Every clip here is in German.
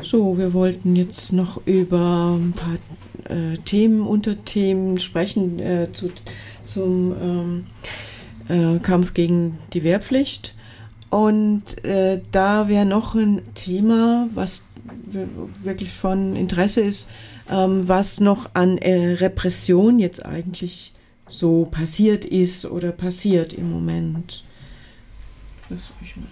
So, wir wollten jetzt noch über ein paar Unterthemen sprechen zum Kampf gegen die Wehrpflicht. Und da wäre noch ein Thema, was wirklich von Interesse ist, was noch an Repression jetzt eigentlich so passiert ist oder passiert im Moment. Das will ich mal.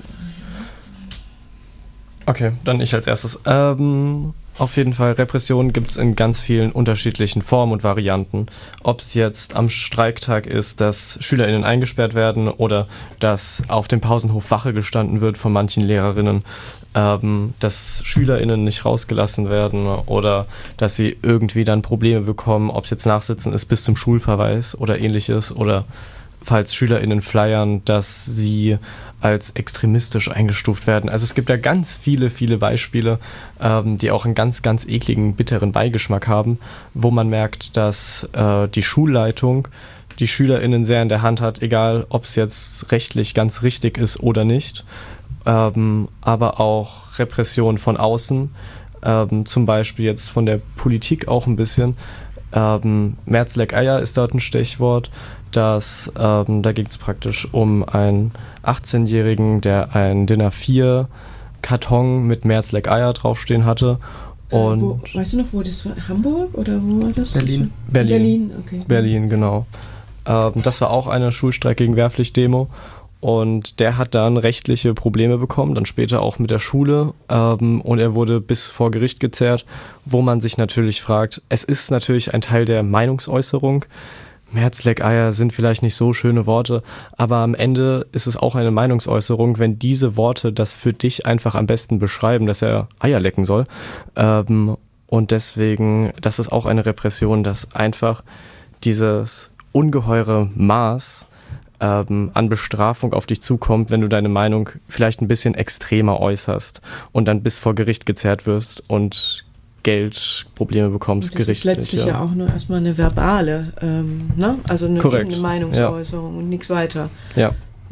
Okay, dann ich als erstes. Auf jeden Fall, Repression gibt es in ganz vielen unterschiedlichen Formen und Varianten. Ob es jetzt am Streiktag ist, dass SchülerInnen eingesperrt werden oder dass auf dem Pausenhof Wache gestanden wird von manchen LehrerInnen, dass SchülerInnen nicht rausgelassen werden oder dass sie irgendwie dann Probleme bekommen, ob es jetzt Nachsitzen ist bis zum Schulverweis oder ähnliches oder falls SchülerInnen flyern, dass sie als extremistisch eingestuft werden. Also es gibt da ganz viele Beispiele, die auch einen ganz, ganz ekligen, bitteren Beigeschmack haben, wo man merkt, dass die Schulleitung die SchülerInnen sehr in der Hand hat, egal ob es jetzt rechtlich ganz richtig ist oder nicht, aber auch Repression von außen, zum Beispiel jetzt von der Politik auch ein bisschen. Merz leck Eier ist dort ein Stichwort. Da ging es praktisch um einen 18-Jährigen, der einen DIN A4-Karton mit Merz leck Eier draufstehen hatte. Und weißt du noch, wo das war? Hamburg oder wo war das? Berlin, okay. Berlin, genau. Das war auch eine Schulstreik gegen Wehrpflicht-Demo. Und der hat dann rechtliche Probleme bekommen, dann später auch mit der Schule. Und er wurde bis vor Gericht gezerrt, wo man sich natürlich fragt, es ist natürlich ein Teil der Meinungsäußerung. Merz leck Eier sind vielleicht nicht so schöne Worte, aber am Ende ist es auch eine Meinungsäußerung, wenn diese Worte das für dich einfach am besten beschreiben, dass er Eier lecken soll. Und deswegen, das ist auch eine Repression, dass einfach dieses ungeheure Maß an Bestrafung auf dich zukommt, wenn du deine Meinung vielleicht ein bisschen extremer äußerst und dann bis vor Gericht gezerrt wirst und Geldprobleme bekommst, gerichtlich. Das ist letztlich ja auch nur erstmal eine verbale, ne? Also eine Meinungsäußerung und nichts weiter. Ja.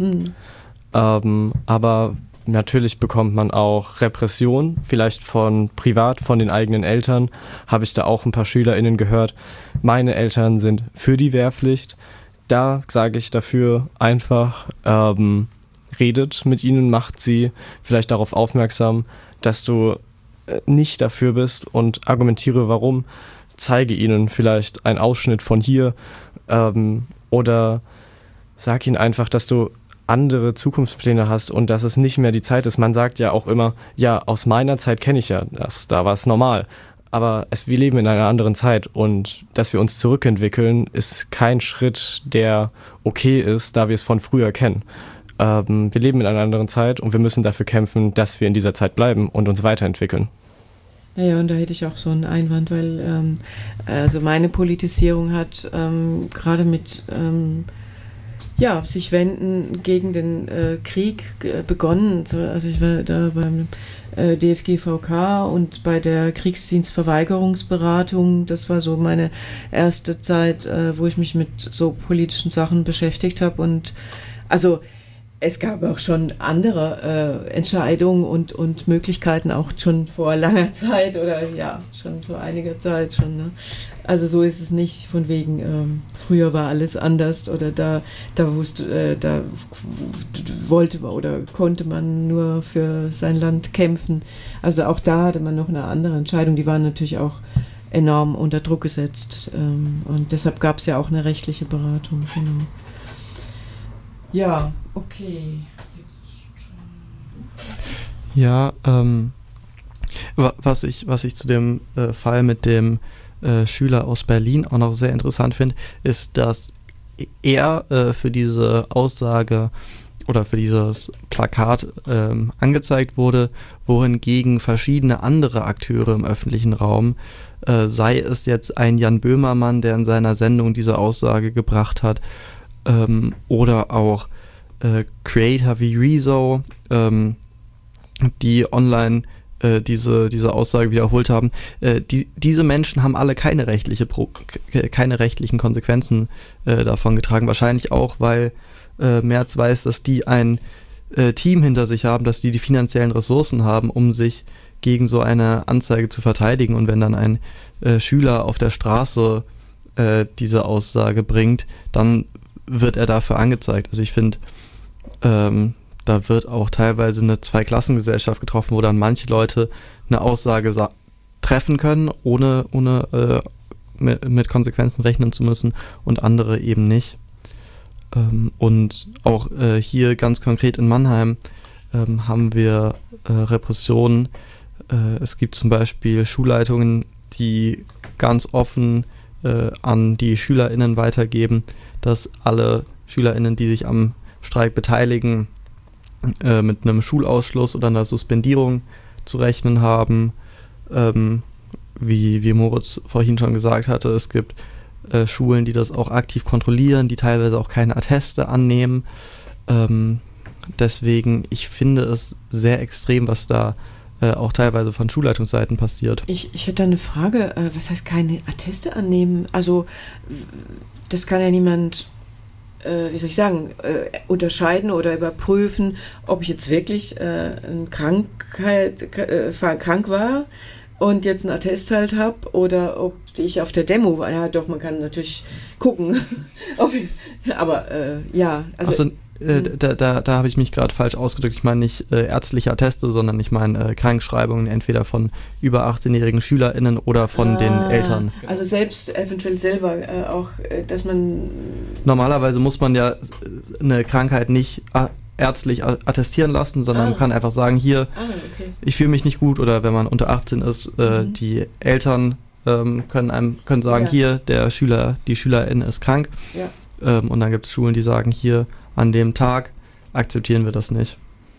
Aber natürlich bekommt man auch Repression, vielleicht von den eigenen Eltern. Habe ich da auch ein paar SchülerInnen gehört. Meine Eltern sind für die Wehrpflicht. Da sage ich dafür einfach, redet mit ihnen, macht sie vielleicht darauf aufmerksam, dass du nicht dafür bist und argumentiere warum, zeige ihnen vielleicht einen Ausschnitt von hier oder sag ihnen einfach, dass du andere Zukunftspläne hast und dass es nicht mehr die Zeit ist. Man sagt ja auch immer, ja, aus meiner Zeit kenne ich ja das, da war es normal. Aber wir leben in einer anderen Zeit und dass wir uns zurückentwickeln, ist kein Schritt, der okay ist, da wir es von früher kennen. Wir leben in einer anderen Zeit und wir müssen dafür kämpfen, dass wir in dieser Zeit bleiben und uns weiterentwickeln. Naja, und da hätte ich auch so einen Einwand, weil also meine Politisierung hat gerade mit sich wenden gegen den Krieg begonnen. Also ich war da beim DFGVK und bei der Kriegsdienstverweigerungsberatung. Das war so meine erste Zeit, wo ich mich mit so politischen Sachen beschäftigt habe. Und also es gab auch schon andere Entscheidungen und Möglichkeiten, auch schon vor langer Zeit oder ja, schon vor einiger Zeit schon. Ne? Also so ist es nicht von wegen, früher war alles anders oder da wollte man oder konnte man nur für sein Land kämpfen. Also auch da hatte man noch eine andere Entscheidung, die waren natürlich auch enorm unter Druck gesetzt und deshalb gab es ja auch eine rechtliche Beratung. Genau. Ja, okay. Ja, was ich zu dem Fall mit dem Schüler aus Berlin auch noch sehr interessant finde, ist, dass er für diese Aussage oder für dieses Plakat angezeigt wurde, wohingegen verschiedene andere Akteure im öffentlichen Raum, sei es jetzt ein Jan Böhmermann, der in seiner Sendung diese Aussage gebracht hat, oder auch Creator wie Rezo, die online diese Aussage wiederholt haben. Diese Menschen haben alle keine rechtlichen Konsequenzen davon getragen. Wahrscheinlich auch, weil Merz weiß, dass die ein Team hinter sich haben, dass die finanziellen Ressourcen haben, um sich gegen so eine Anzeige zu verteidigen. Und wenn dann ein Schüler auf der Straße diese Aussage bringt, dann wird er dafür angezeigt. Also ich finde, da wird auch teilweise eine Zweiklassengesellschaft getroffen, wo dann manche Leute eine Aussage treffen können, ohne mit Konsequenzen rechnen zu müssen, und andere eben nicht. Und auch hier ganz konkret in Mannheim haben wir Repressionen. Es gibt zum Beispiel Schulleitungen, die ganz offen an die SchülerInnen weitergeben, dass alle SchülerInnen, die sich am Streik beteiligen, mit einem Schulausschluss oder einer Suspendierung zu rechnen haben. Wie Moritz vorhin schon gesagt hatte, es gibt Schulen, die das auch aktiv kontrollieren, die teilweise auch keine Atteste annehmen. Deswegen, ich finde es sehr extrem, was da auch teilweise von Schulleitungsseiten passiert. Ich hätte eine Frage, was heißt keine Atteste annehmen? Also das kann ja niemand, wie soll ich sagen, unterscheiden oder überprüfen, ob ich jetzt wirklich krank war und jetzt einen Attest halt habe oder ob ich auf der Demo war. Ja doch, man kann natürlich gucken. Aber ja. Also da habe ich mich gerade falsch ausgedrückt. Ich meine nicht ärztliche Atteste, sondern ich meine Krankschreibungen entweder von über 18-jährigen SchülerInnen oder von den Eltern. Also selbst eventuell selber auch, dass man... Normalerweise muss man ja eine Krankheit nicht ärztlich attestieren lassen, sondern man kann einfach sagen, hier, okay. Ich fühle mich nicht gut, oder wenn man unter 18 ist, die Eltern können sagen, hier, die Schülerin ist krank. Ja. Und dann gibt es Schulen, die sagen, hier, an dem Tag akzeptieren wir das nicht.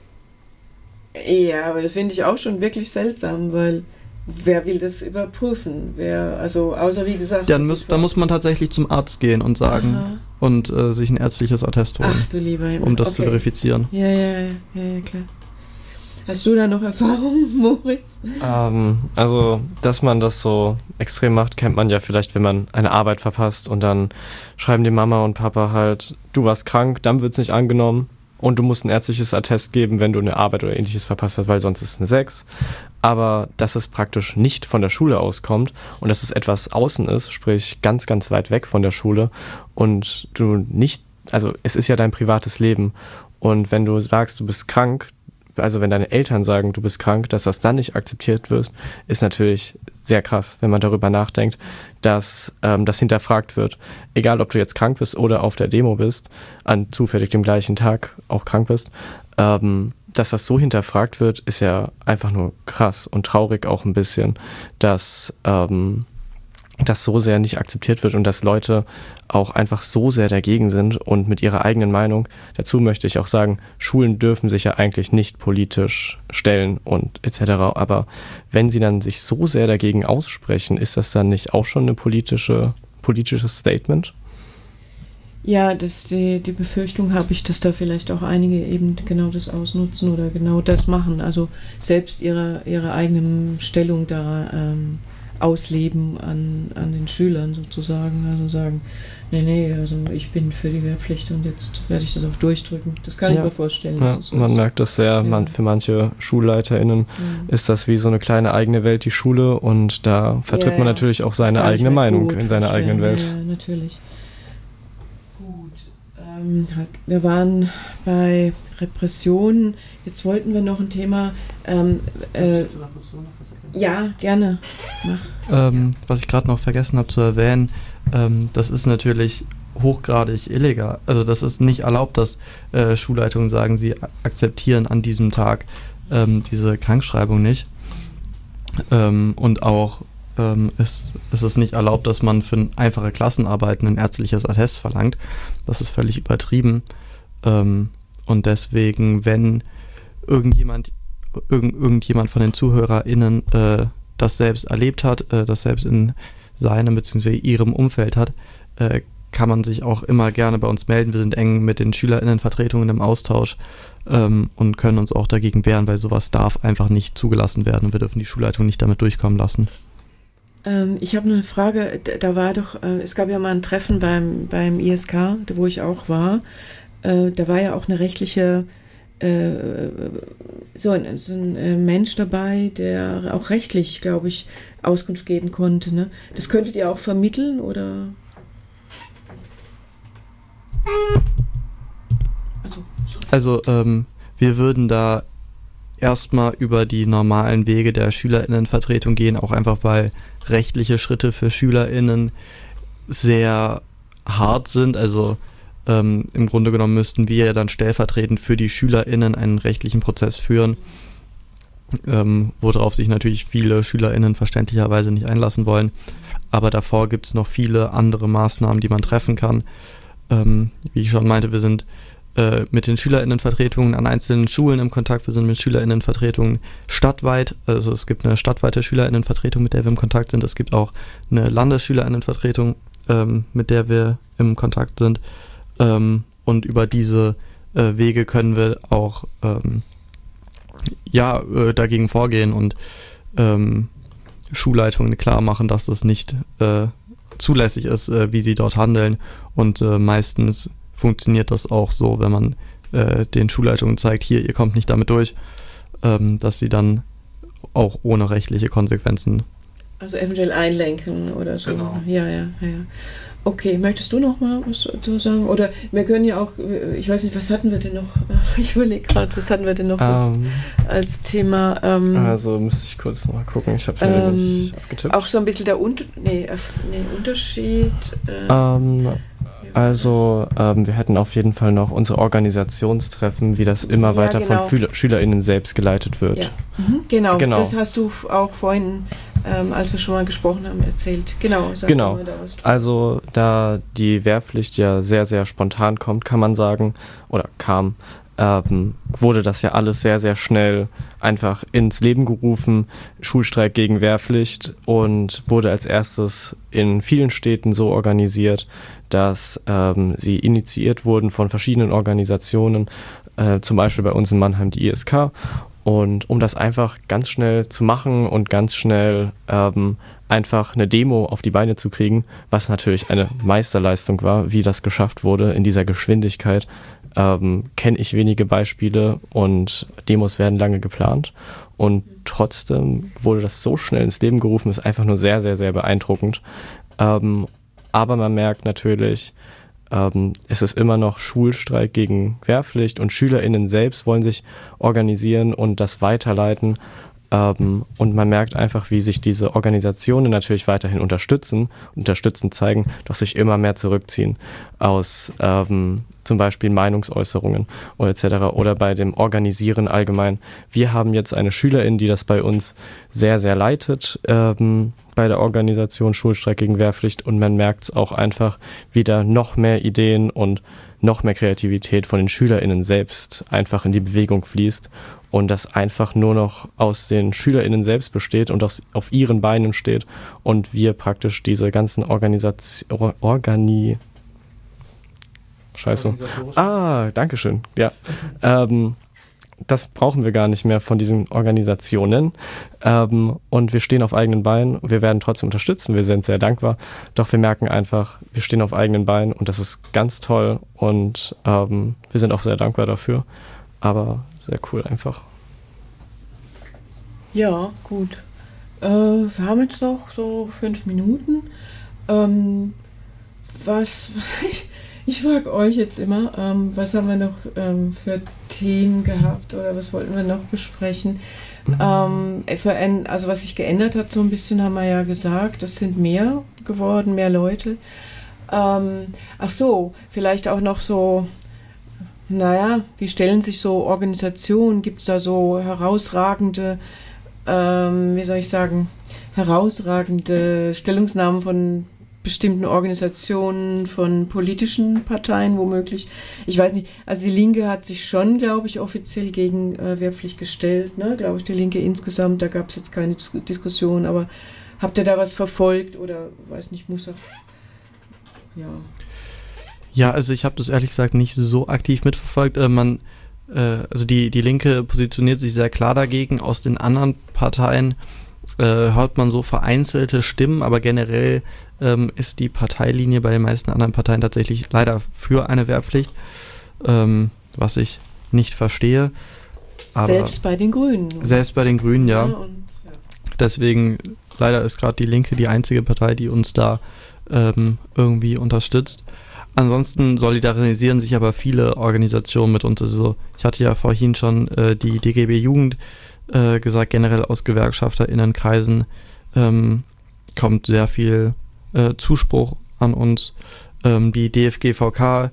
Ja, aber das finde ich auch schon wirklich seltsam, weil wer will das überprüfen? Außer wie gesagt... Dann muss man tatsächlich zum Arzt gehen und sagen und sich ein ärztliches Attest holen. Ach du lieber Himmel. Um das zu verifizieren. Ja, klar. Hast du da noch Erfahrung, Moritz? Also, dass man das so extrem macht, kennt man ja vielleicht, wenn man eine Arbeit verpasst und dann schreiben die Mama und Papa halt, du warst krank, dann wird es nicht angenommen und du musst ein ärztliches Attest geben, wenn du eine Arbeit oder ähnliches verpasst hast, weil sonst ist es eine 6. Aber dass es praktisch nicht von der Schule auskommt und dass es etwas außen ist, sprich ganz, ganz weit weg von der Schule und du nicht, also es ist ja dein privates Leben und wenn du sagst, du bist krank, also wenn deine Eltern sagen, du bist krank, dass das dann nicht akzeptiert wird, ist natürlich sehr krass, wenn man darüber nachdenkt, dass das hinterfragt wird. Egal, ob du jetzt krank bist oder auf der Demo bist, an zufällig dem gleichen Tag auch krank bist, dass das so hinterfragt wird, ist ja einfach nur krass und traurig auch ein bisschen, dass das so sehr nicht akzeptiert wird und dass Leute auch einfach so sehr dagegen sind und mit ihrer eigenen Meinung. Dazu möchte ich auch sagen, Schulen dürfen sich ja eigentlich nicht politisch stellen und etc. Aber wenn sie dann sich so sehr dagegen aussprechen, ist das dann nicht auch schon ein politisches Statement? Ja, die Befürchtung habe ich, dass da vielleicht auch einige eben genau das ausnutzen oder genau das machen. Also selbst ihre eigene Stellung da ausleben an den Schülern sozusagen. Also sagen, nee, also ich bin für die Wehrpflicht und jetzt werde ich das auch durchdrücken. Das kann ich mir vorstellen. Ja, so man merkt das sehr, für manche SchulleiterInnen ist das wie so eine kleine eigene Welt, die Schule, und da vertritt man natürlich auch seine eigene Meinung in seiner eigenen Welt. Ja, natürlich. Gut, wir waren bei Repressionen. Jetzt wollten wir noch ein Thema. Ja, gerne. Was ich gerade noch vergessen habe zu erwähnen, das ist natürlich hochgradig illegal. Also das ist nicht erlaubt, dass Schulleitungen sagen, sie akzeptieren an diesem Tag diese Krankschreibung nicht. Und auch ist es nicht erlaubt, dass man für einfache Klassenarbeiten ein ärztliches Attest verlangt. Das ist völlig übertrieben. Und deswegen, wenn irgendjemand von den ZuhörerInnen das selbst erlebt hat, das selbst in seinem bzw. ihrem Umfeld hat, kann man sich auch immer gerne bei uns melden. Wir sind eng mit den SchülerInnenvertretungen im Austausch und können uns auch dagegen wehren, weil sowas darf einfach nicht zugelassen werden und wir dürfen die Schulleitung nicht damit durchkommen lassen. Ich habe eine Frage, da war doch, es gab ja mal ein Treffen beim ISK, wo ich auch war, da war ja auch eine rechtliche so ein Mensch dabei, der auch rechtlich, glaube ich, Auskunft geben konnte. Ne? Das könntet ihr auch vermitteln, oder? Also wir würden da erstmal über die normalen Wege der SchülerInnenvertretung gehen, auch einfach weil rechtliche Schritte für SchülerInnen sehr hart sind. Also im Grunde genommen müssten wir ja dann stellvertretend für die SchülerInnen einen rechtlichen Prozess führen, worauf sich natürlich viele SchülerInnen verständlicherweise nicht einlassen wollen. Aber davor gibt es noch viele andere Maßnahmen, die man treffen kann. Wie ich schon meinte, wir sind mit den SchülerInnenvertretungen an einzelnen Schulen im Kontakt. Wir sind mit SchülerInnenvertretungen stadtweit. Also es gibt eine stadtweite SchülerInnenvertretung, mit der wir im Kontakt sind. Es gibt auch eine Landesschülerinnenvertretung, mit der wir im Kontakt sind. Und über diese Wege können wir auch dagegen vorgehen und Schulleitungen klar machen, dass das nicht zulässig ist, wie sie dort handeln. Und meistens funktioniert das auch so, wenn man den Schulleitungen zeigt, hier, ihr kommt nicht damit durch, dass sie dann auch ohne rechtliche Konsequenzen. Also eventuell einlenken oder so. Genau. Ja. Okay, möchtest du noch mal was dazu sagen? Oder wir können ja auch, ich weiß nicht, was hatten wir denn noch? Ich überlege gerade, was hatten wir denn noch als Thema? Also müsste ich kurz noch mal gucken, ich habe hier nämlich abgetippt. Auch so ein bisschen der Unterschied. Wir hätten auf jeden Fall noch unsere Organisationstreffen, wie das immer weiter von SchülerInnen selbst geleitet wird. Ja. Genau, das hast du auch vorhin, als wir schon mal gesprochen haben, erzählt. Sag mal da was drüber. Also da die Wehrpflicht ja sehr, sehr spontan kommt, kann man sagen, oder kam, wurde das ja alles sehr, sehr schnell einfach ins Leben gerufen, Schulstreik gegen Wehrpflicht, und wurde als erstes in vielen Städten so organisiert, dass sie initiiert wurden von verschiedenen Organisationen, zum Beispiel bei uns in Mannheim die ISK. Und um das einfach ganz schnell zu machen und ganz schnell einfach eine Demo auf die Beine zu kriegen, was natürlich eine Meisterleistung war, wie das geschafft wurde in dieser Geschwindigkeit, kenne ich wenige Beispiele, und Demos werden lange geplant. Und trotzdem wurde das so schnell ins Leben gerufen, ist einfach nur sehr, sehr, sehr beeindruckend. Aber man merkt natürlich, es ist immer noch Schulstreik gegen Wehrpflicht, und SchülerInnen selbst wollen sich organisieren und das weiterleiten. Und man merkt einfach, wie sich diese Organisationen natürlich weiterhin unterstützend zeigen, doch sich immer mehr zurückziehen aus zum Beispiel Meinungsäußerungen oder etc. oder bei dem Organisieren allgemein. Wir haben jetzt eine Schülerin, die das bei uns sehr, sehr leitet, bei der Organisation Schulstreik gegen Wehrpflicht, und man merkt es auch einfach, wie da noch mehr Ideen und noch mehr Kreativität von den SchülerInnen selbst einfach in die Bewegung fließt und das einfach nur noch aus den SchülerInnen selbst besteht und auf ihren Beinen steht, und wir praktisch diese ganzen Dankeschön. Ja. Das brauchen wir gar nicht mehr von diesen Organisationen. Und wir stehen auf eigenen Beinen. Wir werden trotzdem unterstützen. Wir sind sehr dankbar. Doch wir merken einfach, wir stehen auf eigenen Beinen, und das ist ganz toll. Und wir sind auch sehr dankbar dafür. Aber sehr cool einfach. Ja, gut. Wir haben jetzt noch so 5 Minuten. Ich frage euch jetzt immer, was haben wir noch für Themen gehabt oder was wollten wir noch besprechen? Also was sich geändert hat so ein bisschen, haben wir ja gesagt, es sind mehr geworden, mehr Leute. Vielleicht auch noch so, wie stellen sich so Organisationen, gibt es da so herausragende Stellungnahmen von bestimmten Organisationen, von politischen Parteien womöglich. Ich weiß nicht, also die Linke hat sich schon, glaube ich, offiziell gegen Wehrpflicht gestellt, ne? Glaube ich, die Linke insgesamt, da gab es jetzt keine Diskussion, aber habt ihr da was verfolgt oder, weiß nicht, Ja, also ich habe das ehrlich gesagt nicht so aktiv mitverfolgt. Also die Linke positioniert sich sehr klar dagegen. Aus den anderen Parteien hört man so vereinzelte Stimmen, aber generell ist die Parteilinie bei den meisten anderen Parteien tatsächlich leider für eine Wehrpflicht, was ich nicht verstehe. Aber selbst bei den Grünen. Selbst bei den Grünen, ja. Ja. Deswegen, leider ist gerade die Linke die einzige Partei, die uns da irgendwie unterstützt. Ansonsten solidarisieren sich aber viele Organisationen mit uns. Also ich hatte ja vorhin schon die DGB Jugend gesagt, generell aus GewerkschafterInnenkreisen kommt sehr viel Zuspruch an uns. Die DFGVK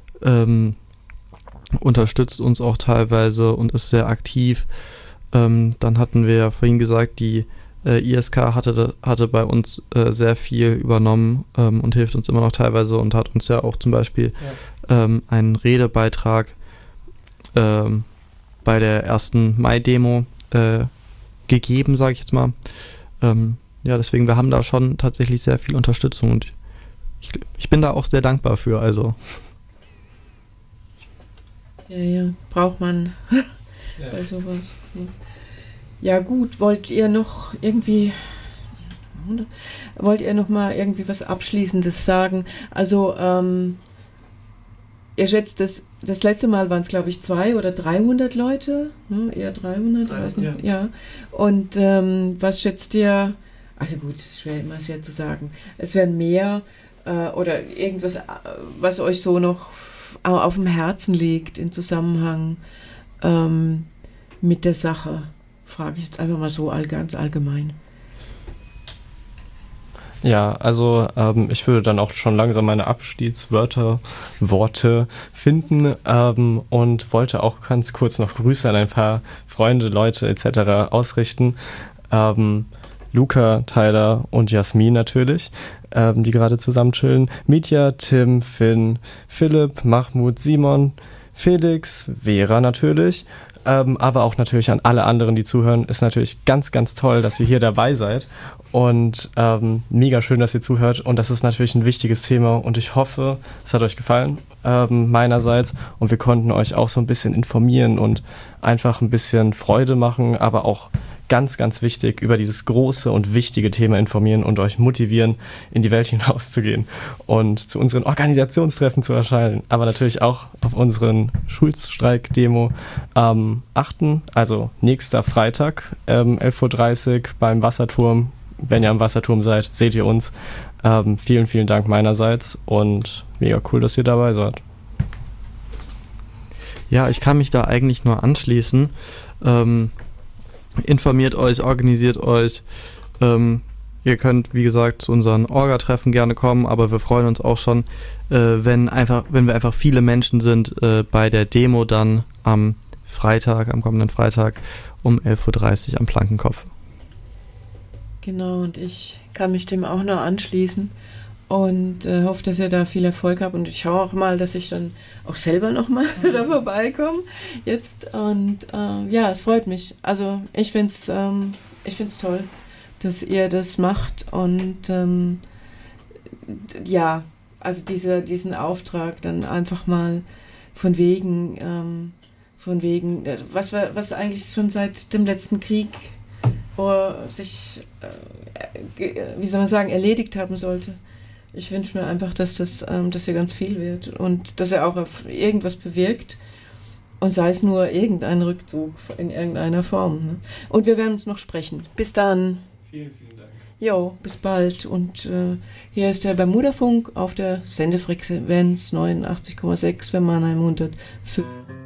unterstützt uns auch teilweise und ist sehr aktiv. Dann hatten wir ja vorhin gesagt, die ISK hatte bei uns sehr viel übernommen und hilft uns immer noch teilweise und hat uns ja auch zum Beispiel einen Redebeitrag bei der ersten Mai-Demo gegeben, sage ich jetzt mal. Ja, deswegen, wir haben da schon tatsächlich sehr viel Unterstützung und ich bin da auch sehr dankbar für, also. Ja, braucht man bei sowas. Ja gut, wollt ihr noch mal irgendwie was Abschließendes sagen? Also, ihr schätzt, das letzte Mal waren es, glaube ich, 200 oder 300 Leute, ne? Eher 300, ich weiß nicht. Ja. Und was schätzt ihr? Also gut, es ist schwer zu sagen. Es werden mehr oder irgendwas, was euch so noch auf dem Herzen liegt im Zusammenhang mit der Sache. Frage ich jetzt einfach mal so ganz allgemein. Ja, also ich würde dann auch schon langsam meine Worte finden und wollte auch ganz kurz noch Grüße an ein paar Freunde, Leute etc. ausrichten. Luca, Tyler und Jasmin natürlich, die gerade zusammen chillen. Mitya, Tim, Finn, Philipp, Mahmoud, Simon, Felix, Vera natürlich, aber auch natürlich an alle anderen, die zuhören. Ist natürlich ganz, ganz toll, dass ihr hier dabei seid und mega schön, dass ihr zuhört und das ist natürlich ein wichtiges Thema und ich hoffe, es hat euch gefallen meinerseits und wir konnten euch auch so ein bisschen informieren und einfach ein bisschen Freude machen, aber auch ganz, ganz wichtig, über dieses große und wichtige Thema informieren und euch motivieren, in die Welt hinauszugehen und zu unseren Organisationstreffen zu erscheinen, aber natürlich auch auf unseren Schulstreik-Demo am 8., also nächster Freitag, 11.30 Uhr beim Wasserturm. Wenn ihr am Wasserturm seid, seht ihr uns. Vielen, vielen Dank meinerseits und mega cool, dass ihr dabei seid. Ja, ich kann mich da eigentlich nur anschließen. Informiert euch, organisiert euch. Ihr könnt, wie gesagt, zu unseren Orga-Treffen gerne kommen, aber wir freuen uns auch schon, wenn wir einfach viele Menschen sind bei der Demo dann am kommenden Freitag um 11.30 Uhr am Plankenkopf. Genau, und ich kann mich dem auch noch anschließen und hoffe, dass ihr da viel Erfolg habt und ich schaue auch mal, dass ich dann auch selber nochmal da vorbeikomme jetzt und ja, es freut mich. Also ich find's toll, dass ihr das macht und ja, also diesen Auftrag dann einfach mal von wegen, was eigentlich schon seit dem letzten Krieg sich, wie soll man sagen, erledigt haben sollte. Ich wünsche mir einfach, dass hier ganz viel wird und dass er auch auf irgendwas bewirkt und sei es nur irgendein Rückzug in irgendeiner Form. Ne? Und wir werden uns noch sprechen. Bis dann. Vielen, vielen Dank. Jo, bis bald. Und hier ist der Bermuda-Funk auf der Sendefrequenz 89,6 für Mannheim 105.